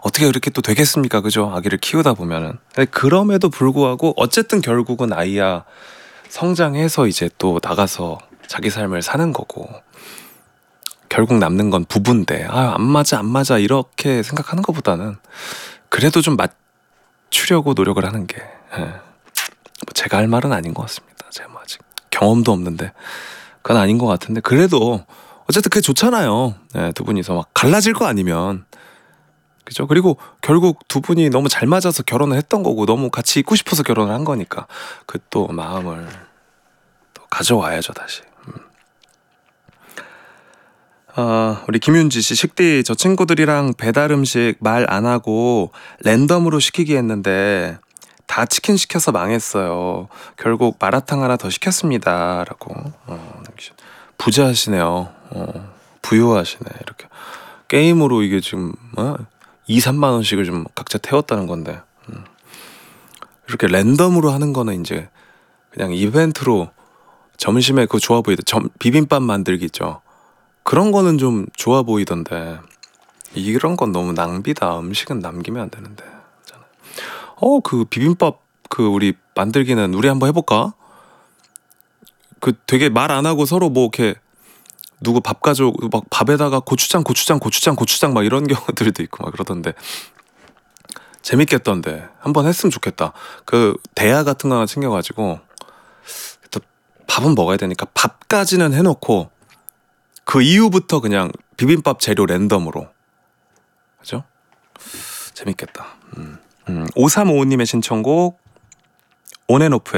어떻게 그렇게 또 되겠습니까? 그죠? 아기를 키우다 보면은. 그럼에도 불구하고 어쨌든 결국은 아이야 성장해서 이제 또 나가서 자기 삶을 사는 거고, 결국 남는 건 부부인데 안 맞아 안 맞아 이렇게 생각하는 것보다는 그래도 좀 맞추려고 노력을 하는 게 뭐 제가 할 말은 아닌 것 같습니다. 제가 뭐 아직 경험도 없는데 그건 아닌 것 같은데, 그래도 어쨌든 그게 좋잖아요. 두 분이서 막 갈라질 거 아니면. 그죠? 그리고 결국 두 분이 너무 잘 맞아서 결혼을 했던 거고, 너무 같이 있고 싶어서 결혼을 한 거니까 그 또 마음을 또 가져와야죠 다시. 우리 김윤지 씨, 식디 저 친구들이랑 배달 음식 말 안 하고 랜덤으로 시키기 했는데 다 치킨 시켜서 망했어요. 결국 마라탕 하나 더 시켰습니다라고. 부자하시네요. 부유하시네. 이렇게 게임으로 이게 지금 2, 3만 원씩을 좀 각자 태웠다는 건데, 이렇게 랜덤으로 하는 거는 이제 그냥 이벤트로 점심에 그거 좋아 보이던데, 비빔밥 만들기 있죠. 그런 거는 좀 좋아 보이던데 이런 건 너무 낭비다. 음식은 남기면 안 되는데. 그 비빔밥 우리 만들기는 우리 한번 해볼까? 그 되게 말 안 하고 서로 뭐 이렇게 누구 밥 가져오고 막 밥에다가 고추장 막 이런 경우들도 있고 막 그러던데 재밌겠던데 한번 했으면 좋겠다. 그 대야 같은 거 하나 챙겨가지고 또 밥은 먹어야 되니까 밥까지는 해놓고 그 이후부터 그냥 비빔밥 재료 랜덤으로. 그죠? 재밌겠다. 5355님의 신청곡 온앤오프